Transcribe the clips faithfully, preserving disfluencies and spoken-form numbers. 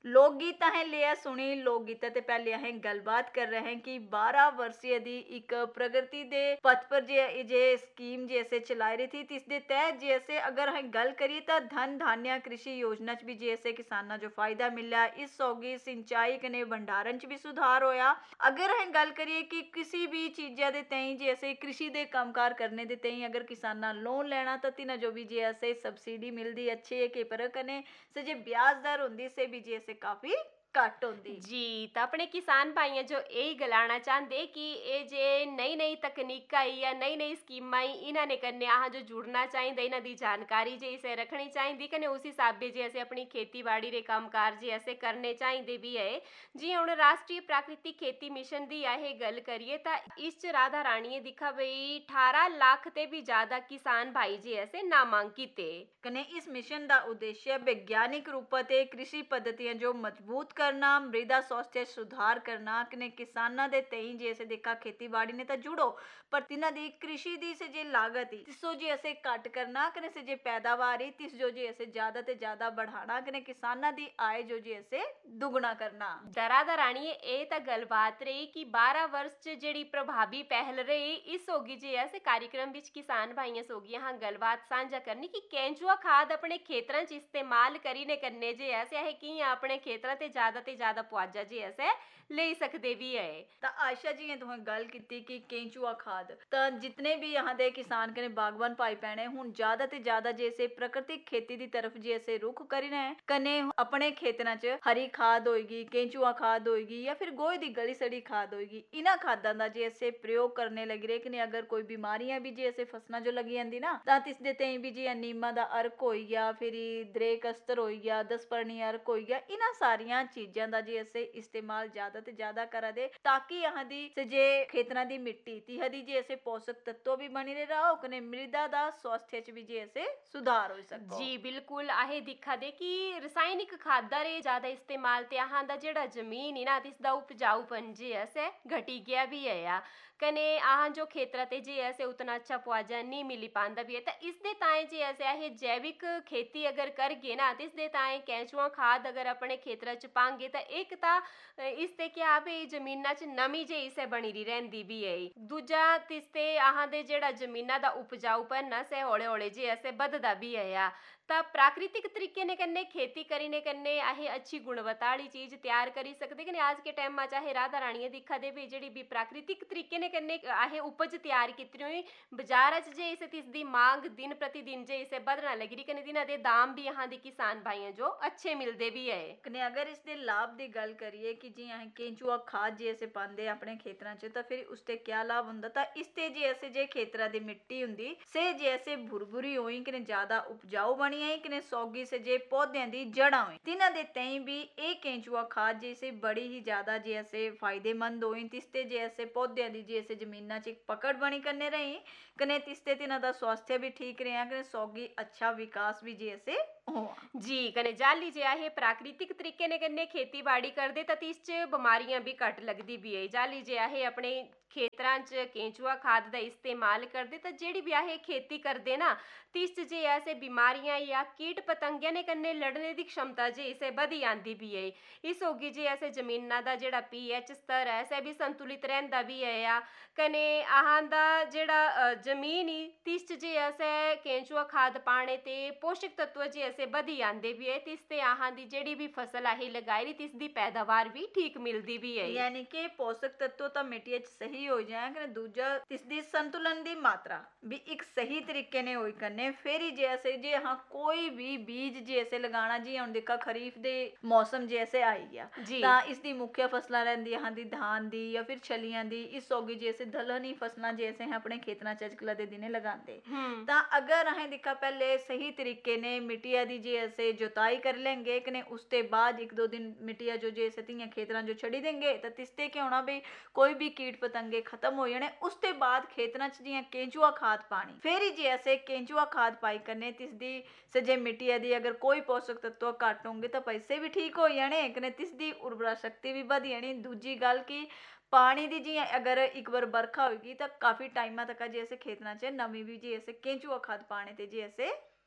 लोक गीत असें लिया सुनी लोक गीता ते पहले असें गलबात कर रहे हैं कि बारह वर्षीय दी एक प्रगति दे पथ पर जे जे स्कीम जैसे चलाई रही थी तिस दे तहत जैसे अगर असें गल करिए तो धन धान्य कृषि योजना च भी जैसे किसानां जो फायदा मिला इस सौगी सिंचाई कने भंडारण च भी सुधार होया। अगर असें गल करिए कि किसी भी चीज़ा दे तई जैसे कृषि दे कामकार करने दे तई अगर किसानां लोन लेना तो तिन्हां जो भी जैसे सब्सिडी मिलदी अच्छी है कि पर कने से जे ब्याज दर होंदी से भी जैसे काफी घट होंदी। जी तो अपने किसान भाइयों जो यही गलाना चाहते कि ये जे नई नई तकनीक आई या नई नई स्कीम आई इन्होंने कन्ने आह जो जुड़ना चाहिए इन्हों की जानकारी जे इसे रखनी चाहिए कने उस हिसाब से असे अपनी खेती बाड़ी रे काम कार जे असे करने चाहिए भी है। जी हुण राष्ट्रीय प्राकृतिक खेती मिशन की अहे गल करिए तो इस च राधा राणीए दिखा बई अठारह लाख ते भी ज्यादा किसान भाई जे असे नामांकित है। कने इस मिशन का उद्देश्य वैज्ञानिक रूप से कृषि पद्धतियां जो मजबूत करना मृदा स्वास्थ्य सुधार करना कने किसानां दे तई जैसे देखा खेतीबाड़ी ने तो जुड़ो पर तिन्हां दी कृषि दी से जे लागत ही तिसो जे असे घट करना कने से जे पैदावार ही तिस जो जे असे ज्यादा ते ज्यादा बढ़ाना कने किसानां दी आय जो जे असे दुगना करना। दरादा राणीए ये तो गलबात रही कि बारह वर्ष च जेड़ी प्रभावी पहल रही इस होगी जे ऐसे कार्यक्रम विच किसान भाइयों सोगी हाँ गलबात साझा करनी कि केंचुआ खाद अपने खेतरां च इस्तेमाल करीने करने जे ऐसे है कि अपने खेतरां ते ज्यादा ते ज्यादा पुआजा जे ऐसे ले सकते भी है। तो आयशा जी तुहें गल की कि केंचुआ खाद तो जितने भी यहाँ दे किसान कने बागवान भाई भैने हुण ज्यादा ते ज्यादा जैसे प्राकृतिक खेती की तरफ जैसे रुख करी रहे हैं कने अपने खेतरां च हरी खाद होएगी केंचुआ खाद होएगी या फिर गोहे दी गली सड़ी खाद होएगी इन्हां खादां दा जैसे प्रयोग करने लगी रहे कने अगर कोई बीमारियां भी जैसे फसलां जो लगी जांदी ना तां तिस दे तई भी जियां नीमा दा अर्क होई गया फिर दरेक अस्तर होई गया दसपर्णी अर्क होई गया इन्हां सारियां चीजां दा जैसे इस्तेमाल ज्यादा ते ज्यादा करा दे ताकि यहाँ दी से जे खेतरा दी मिट्टी तिह दी जे ऐसे पोषक तत्व भी बनी रहे रहो कने मृदा दा स्वास्थ्य च भी जे ऐसे सुधार हो सको। जी बिल्कुल आहे दिखा दे कि रसायनिक खादा रे ज्यादा इस्तेमाल ते आहां दा जेड़ा जमीन ही ना तिसदा उपजाऊपन जे ऐसे घटी गया भी है या कने आहां जो खेतरा ते जे ऐसे उतना अच्छा पुआजा नहीं मिली पांदा भी है तो इसदे ताए जे ऐसे आहे जैविक खेती अगर कर गए ना तो इसदे ताए केंचुआ खाद अगर अपने खेतरा च पांगे तो एक ता इसते क्या भी जमीना च नमी जे इसे बनी रही रहंदी भी है दूजा तिसते आहां दे जेड़ा जमीना दा उपजाऊपन ना से हौले हौले जे ऐसे बददा भी है या ता प्राकृतिक तरीके ने कन्ने खेती करीने कन्ने आहे अच्छी गुणवत्ता वाली चीज तैयार करी सकते कि आज के टाइम में चाहे राधा राणीए दिखा दे भी जेड़ी भी प्राकृतिक तरीके ने कन्ने आहे उपज तैयार कीती हुई बाजार च जे इसे तिसदी मांग दिन प्रतिदिन जे इसे बदना लगी रही कने दिना दे दाम भी यहाँ दे किसान भाइयों जो अच्छे मिलते भी है। कने अगर इसके लाभ की गल करिए कि जी अं केंचुआ खाद जे ऐसे पाते अपने खेतों च तो फिर उसते क्या लाभ होंदा तो इसते जे ऐसे जे खेतरा दी मिट्टी हुंदी से जे ऐसे भुरभुरी होई कने ज्यादा उपजाऊ बनी आई कने सौगी से जे पौधों दी जड़ा हुई तिन्हां दे तई भी एक केंचुआ खाद जैसे बड़ी ही ज्यादा जे ऐसे फायदेमंद हुई तिसते जे ऐसे पौधों दी जे ऐसे जमीना च एक पकड़ बनी करने रही कने तिसते तिन्हां दा स्वास्थ्य भी ठीक रहा कने सौगी अच्छा विकास भी जे ऐसे हुआ। जी कने जाली जे आहे प्राकृतिक तरीके ने कन्ने खेती बाड़ी करदे ता तिस च बीमारियां भी घट लगदी भी है जाली जे आहे अपने खेतरां च केंचुआ खाद दा इस्तेमाल करदे ता जेड़ी भी आहे खेती करदे ना तिस च जे ऐसे बीमारियां या कीट पतंगियां ने कन्ने लड़ने दी क्षमता जे इसे बधी आंदी भी है इस होगी जे ऐसे जमीना दा जेड़ा पीएच स्तर है ऐसे भी संतुलित रहंदा भी है या कने आहां दा जेड़ा जमीन ही तिस च जे ऐसे केंचुआ खाद पाने ते पोषक तत्व जे ऐसे बधी आंदे भी है तिसते आहां दी जेड़ी भी फसल आहे लगाई रही तिसदी पैदावार भी ठीक मिलदी भी है यानी कि पोषक तत्व तो मिट्टी च सही हो जाए कने दूजा तिसदी संतुलन दी मात्रा भी एक सही तरीके ने होई करने फिर ही जैसे जे हाँ कोई भी बीज जैसे लगाना जी हुण देखा खरीफ दे मौसम जैसे आई गया ता इसदी मुख्य फसलां रहिंदी हाँ दी धान दी या फिर छलियां दी इस होगी जैसे दलहनी फसलां जैसे हैं अपने खेतरां च अजकल दे दिने लगांदे ता अगर अहें दिखा पहले सही तरीके ने मिट्टिया दी जैसे जुताई कर लेंगे कने उसके बाद एक दो दिन मिट्टिया जो जैसे तियां खेतरां जो छड़ी देंगे तो तिसते क्या होना भी कोई भी कीट पतंगे खत्म हो जाने उसके बाद खेतरां च जियां केंचुआ खाद पानी फिर ही जैसे केंचुआ खाद पाई करने तिसदी से जे मिट्टिया दी अगर कोई पोषक तत्व घट होंगे तो पैसे भी ठीक हो जाने कने तिसदी उर्वरा शक्ति भी बढ़ जानी। दूजी गल की पानी दी जी अगर एक बार बरखा होगी तो काफी टाइम तक जैसे खेतरां च नमी भी जी ऐसे केंचुआ खाद पाने ते जी ऐसे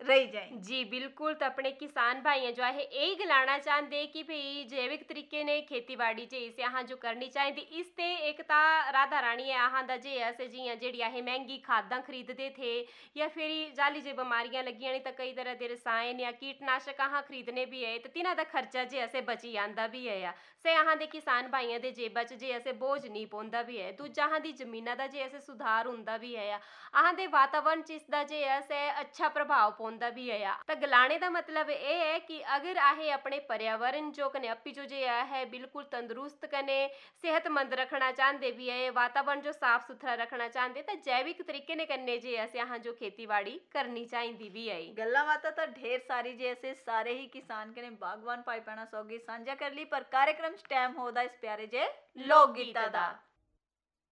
रही जाए। जी बिल्कुल, तो अपने किसान भाई जो है यही गलाना चाहते कि भाई जैविक तरीके ने खेतीबाड़ी जे इसे अहां जो करनी चाहिए इसते एक ता राधा रानी है अहां दा जे ऐसे जियां जेड़ी आहे महंगी खादां खरीदते थे या फिर जाली जे बीमारियां लगियां तो कई तरह के रसायन या कीटनाशक अहां खरीदने भी है तो तिन्हां दा खर्चा जे ऐसे बची जांदा भी है से अहां दे किसान भाइयों दे जेबां च जे ऐसे बोझ नहीं पौंदा भी है। दूजा अहां दी जमीनां दा जे ऐसे सुधार हुंदा भी है अहां दे वातावरण च इसदा जे ऐसे अच्छा प्रभाव पौंदा भी है। तो गलाने का मतलब ये है कि अगर आहे अपने पर्यावरण जो कने अपी जो जे है बिल्कुल तंदुरुस्त कने सेहतमंद रखना चाहते भी है वातावरण जो साफ सुथरा रखना चाहते तो जैविक तरीके ने करने जे ऐसे अहां जो खेतीबाड़ी करनी चाहिए भी है। गल्ला बातें तो ढेर सारी जैसे सारे ही किसान के ने बागवान भाई भैणा सौगी साझा कर ली पर कार्यक्रम टाइम होदा इस प्यारे जे लोक गीता दा।